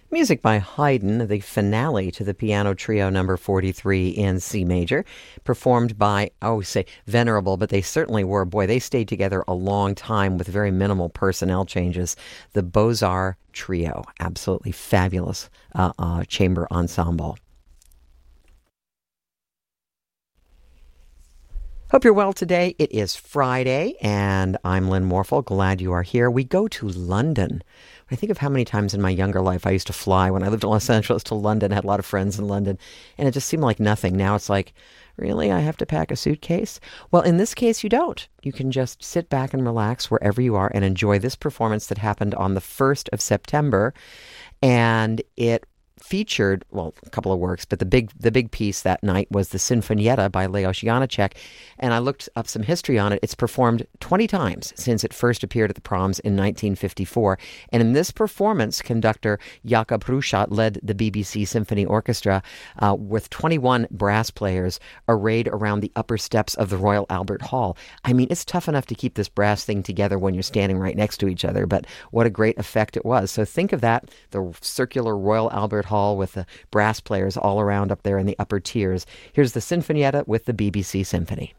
Music by Haydn, the finale to the piano trio number 43 in C major, performed by, I always say venerable, but they certainly were. Boy, they stayed together a long time with very minimal personnel changes. The Beaux-Arts Trio, absolutely fabulous chamber ensemble. Hope you're well today. It is Friday, and I'm Lynn Morphel. Glad you are here. We go to London. I think of how many times in my younger life I used to fly when I lived in Los Angeles to London. I had a lot of friends in London, and it just seemed like nothing. Now it's like, really? I have to pack a suitcase? Well, in this case, you don't. You can just sit back and relax wherever you are and enjoy this performance that happened on the 1st of September, and it featured, well, a couple of works, but the big piece that night was the Sinfonietta by Leos Janáček, and I looked up some history on it. It's performed 20 times since it first appeared at the Proms in 1954, and in this performance, conductor Jakub Hrušat led the BBC Symphony Orchestra with 21 brass players arrayed around the upper steps of the Royal Albert Hall. I mean, it's tough enough to keep this brass thing together when you're standing right next to each other, but what a great effect it was. So think of that, the circular Royal Albert Hall with the brass players all around up there in the upper tiers. Here's the Sinfonietta with the BBC Symphony.